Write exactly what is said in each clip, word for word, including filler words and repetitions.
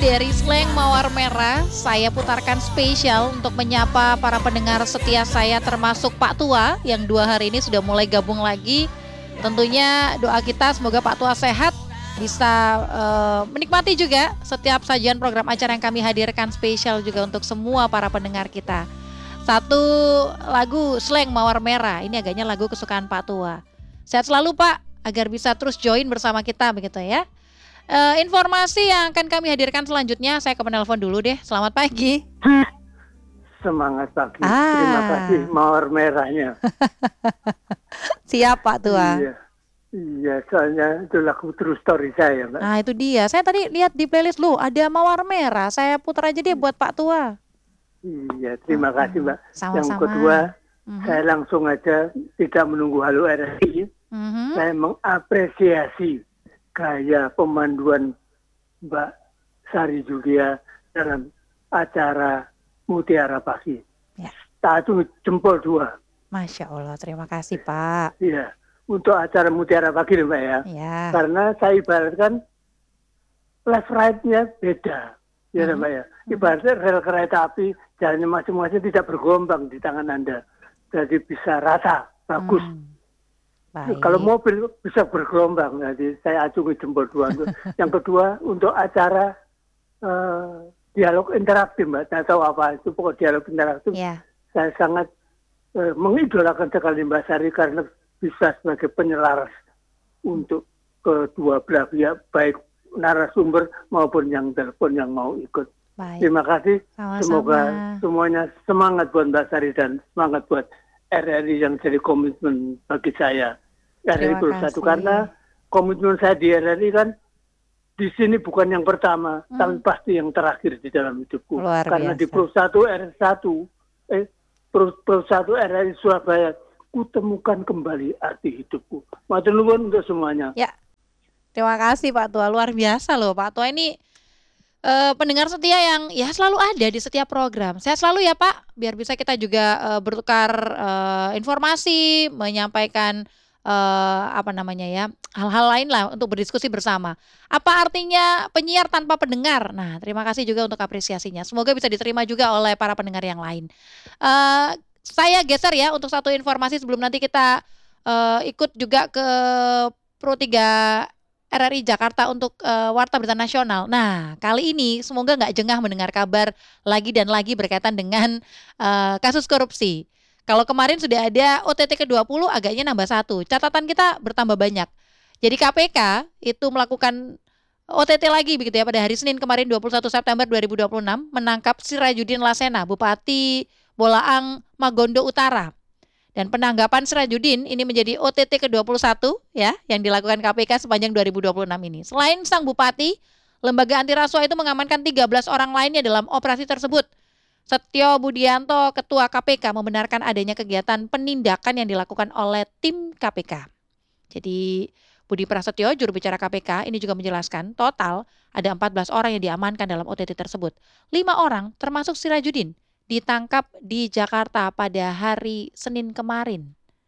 dari Slang Mawar Merah, saya putarkan spesial untuk menyapa para pendengar setia saya termasuk Pak Tua yang dua hari ini sudah mulai gabung lagi. Tentunya doa kita semoga Pak Tua sehat, bisa uh, menikmati juga setiap sajian program acara yang kami hadirkan spesial juga untuk semua para pendengar kita. Satu lagu Slang Mawar Merah, ini agaknya lagu kesukaan Pak Tua. Sehat selalu Pak, agar bisa terus join bersama kita begitu ya. Uh, informasi yang akan kami hadirkan selanjutnya, saya ke penelpon dulu deh. Selamat pagi. Semangat pagi. Ah. Terima kasih Mawar Merahnya. Siap Pak Tua. Iya, iya soalnya itu lagu true story saya, Mbak. Nah itu dia. Saya tadi lihat di playlist lu ada Mawar Merah. Saya putar aja deh buat Pak Tua. Iya, terima Hmm, kasih Mbak. sama-sama. Yang kedua, Mhm. saya langsung aja tidak menunggu Halo R S I. Mhm. Saya mengapresiasi gaya pemanduan Mbak Sari Julia dalam acara Mutiara Pagi. Ya. Satu jempol dua. Masya Allah, terima kasih Pak. Iya, untuk acara Mutiara Pagi nih Mbak ya. Ya. Karena saya ibaratkan left right-nya beda. Ya Mhm. Mbak ya. Ibaratnya rel kereta api jalannya masing-masing tidak bergelombang di tangan Anda. Jadi bisa rata, bagus. Hmm. Baik. Kalau mobil bisa bergelombang, jadi saya acungi jempol dua. Yang kedua untuk acara uh, dialog interaktif, Mbak. Saya tahu apa itu pokok dialog interaktif. Ya. Saya sangat uh, mengidolakan sekali Mbak Sari karena bisa sebagai penyelaras untuk kedua belah pihak, baik narasumber maupun yang telepon yang mau ikut. Baik. Terima kasih. Sama-sama. Semoga semuanya semangat buat Mbak Sari dan semangat buat R R I yang jadi komitmen bagi saya. R R I plus satu karena komitmen saya di R R I kan di sini bukan yang pertama, hmm. tapi pasti yang terakhir di dalam hidupku. Luar karena biasa. di plus satu R satu, eh plus, plus satu R R I Surabaya, ku temukan kembali arti hidupku. Matur nuwun untuk semuanya. Ya, terima kasih Pak Tua, luar biasa loh Pak Tua ini. Uh, pendengar setia yang ya selalu ada di setiap program. Saya selalu ya Pak, biar bisa kita juga uh, bertukar uh, informasi, menyampaikan uh, apa namanya ya, hal-hal lain lah untuk berdiskusi bersama. Apa artinya penyiar tanpa pendengar? Nah, terima kasih juga untuk apresiasinya. Semoga bisa diterima juga oleh para pendengar yang lain. Uh, saya geser ya untuk satu informasi sebelum nanti kita uh, ikut juga ke Pro tiga R R I Jakarta untuk uh, Warta Berita Nasional. Nah, kali ini semoga nggak jengah mendengar kabar lagi dan lagi berkaitan dengan uh, kasus korupsi. Kalau kemarin sudah ada O T T ke dua puluh, agaknya nambah satu. Catatan kita bertambah banyak. Jadi K P K itu melakukan O T T lagi begitu ya pada hari Senin kemarin dua puluh satu September dua ribu dua puluh enam menangkap Sirajudin Lasena, Bupati Bolaang Magondo Utara. Dan penanggapan Sirajudin ini menjadi O T T ke dua puluh satu ya yang dilakukan K P K sepanjang dua ribu dua puluh enam ini. Selain sang bupati, lembaga anti rasuah itu mengamankan tiga belas orang lainnya dalam operasi tersebut. Setio Budianto, Ketua K P K, membenarkan adanya kegiatan penindakan yang dilakukan oleh tim K P K. Jadi Budi Prasetyo, juru bicara K P K, ini juga menjelaskan total ada empat belas orang yang diamankan dalam O T T tersebut. lima orang termasuk Sirajudin ditangkap di Jakarta pada hari Senin kemarin.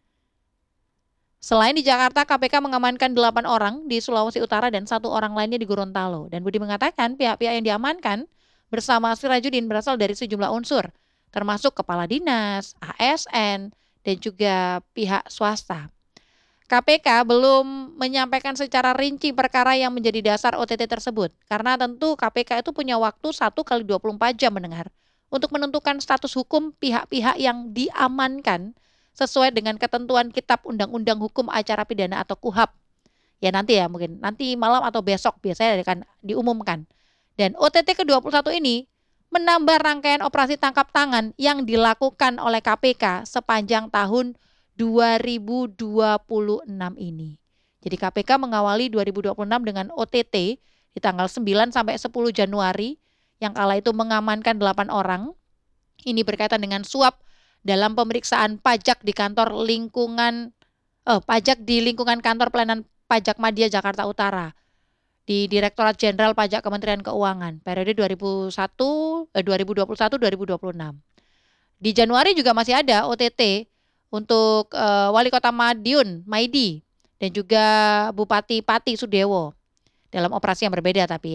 Selain di Jakarta, K P K mengamankan delapan orang di Sulawesi Utara dan satu orang lainnya di Gorontalo. Dan Budi mengatakan pihak-pihak yang diamankan bersama Sirajudin berasal dari sejumlah unsur, termasuk kepala dinas, A S N, dan juga pihak swasta. K P K belum menyampaikan secara rinci perkara yang menjadi dasar O T T tersebut, karena tentu K P K itu punya waktu satu kali dua puluh empat jam mendengar untuk menentukan status hukum pihak-pihak yang diamankan sesuai dengan ketentuan Kitab Undang-Undang Hukum Acara Pidana atau K U H A P. Ya nanti ya mungkin, nanti malam atau besok biasanya akan diumumkan. Dan O T T ke dua puluh satu ini menambah rangkaian operasi tangkap tangan yang dilakukan oleh K P K sepanjang tahun dua ribu dua puluh enam ini. Jadi K P K mengawali dua ribu dua puluh enam dengan O T T di tanggal sembilan sampai sepuluh Januari yang kala itu mengamankan delapan orang. Ini berkaitan dengan suap dalam pemeriksaan pajak di kantor lingkungan eh pajak di lingkungan kantor pelayanan pajak Madya Jakarta Utara di Direktorat Jenderal Pajak Kementerian Keuangan periode dua ribu satu eh, dua ribu dua puluh satu dua ribu dua puluh enam. Di Januari juga masih ada O T T untuk eh, Wali Kota Madiun, Maidi, dan juga Bupati Pati Sudewo dalam operasi yang berbeda tapi ya.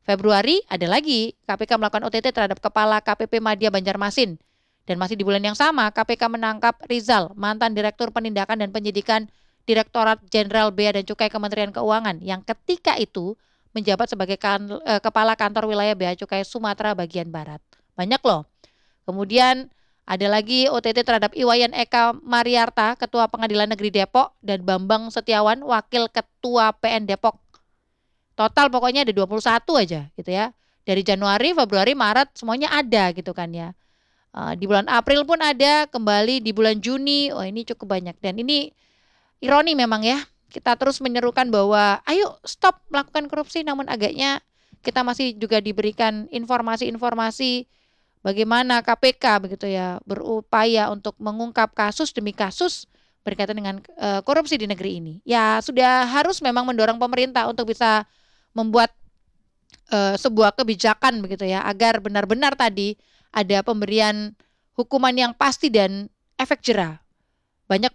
Februari ada lagi K P K melakukan O T T terhadap Kepala K P P Madya Banjarmasin. Dan masih di bulan yang sama K P K menangkap Rizal, mantan Direktur Penindakan dan Penyidikan Direktorat Jenderal Bea dan Cukai Kementerian Keuangan yang ketika itu menjabat sebagai kan, eh, Kepala Kantor Wilayah Bea Cukai Sumatera bagian Barat. Banyak loh. Kemudian ada lagi O T T terhadap Iwayan Eka Mariarta, Ketua Pengadilan Negeri Depok, dan Bambang Setiawan, Wakil Ketua P N Depok. Total pokoknya ada dua puluh satu aja gitu ya. Dari Januari, Februari, Maret semuanya ada gitu kan ya. Uh, di bulan April pun ada, kembali di bulan Juni, oh ini cukup banyak. Dan ini ironi memang ya, kita terus menyerukan bahwa ayo stop melakukan korupsi, namun agaknya kita masih juga diberikan informasi-informasi bagaimana K P K begitu ya berupaya untuk mengungkap kasus demi kasus berkaitan dengan uh, korupsi di negeri ini. Ya sudah harus memang mendorong pemerintah untuk bisa membuat uh, sebuah kebijakan begitu ya agar benar-benar tadi ada pemberian hukuman yang pasti dan efek jera. Banyak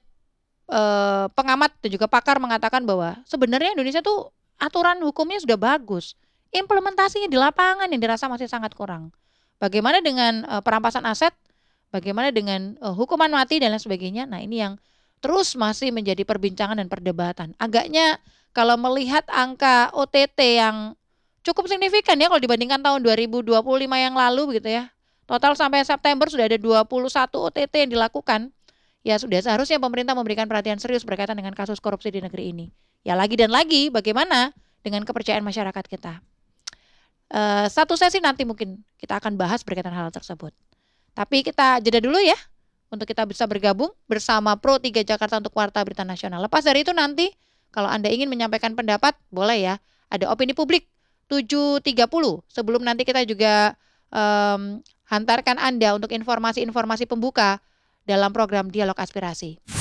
eh, pengamat dan juga pakar mengatakan bahwa sebenarnya Indonesia tuh aturan hukumnya sudah bagus. Implementasinya di lapangan yang dirasa masih sangat kurang. Bagaimana dengan eh, perampasan aset? Bagaimana dengan eh, hukuman mati dan lain sebagainya? Nah ini yang terus masih menjadi perbincangan dan perdebatan. Agaknya kalau melihat angka O T T yang cukup signifikan ya kalau dibandingkan tahun dua ribu dua puluh lima yang lalu begitu ya. Total sampai September sudah ada dua puluh satu O T T yang dilakukan. Ya sudah seharusnya pemerintah memberikan perhatian serius berkaitan dengan kasus korupsi di negeri ini. Ya lagi dan lagi bagaimana dengan kepercayaan masyarakat kita. Uh, satu sesi nanti mungkin kita akan bahas berkaitan hal tersebut. Tapi kita jeda dulu ya untuk kita bisa bergabung bersama Pro tiga Jakarta untuk Warta Berita Nasional. Lepas dari itu nanti kalau Anda ingin menyampaikan pendapat boleh ya. Ada opini publik tujuh tiga puluh. Sebelum nanti kita juga um, hantarkan Anda untuk informasi-informasi pembuka dalam program Dialog Aspirasi.